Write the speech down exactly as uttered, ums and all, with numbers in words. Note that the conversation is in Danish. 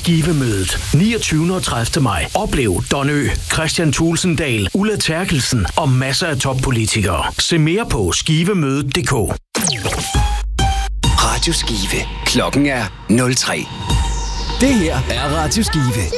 Skivemødet niogtyvende og tredivte maj. Oplev Don Ø, Christian Tulsendal, Ulla Terkelsen og masser af toppolitikere. Se mere på skivemødet punktum d k. Radio Skive. Klokken er nul tre. Det her er Radio Skive.